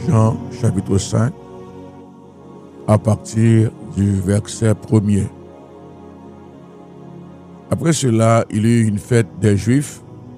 Jean chapitre 5 à partir du verset 1er. Après cela, il y eut une fête des Juifs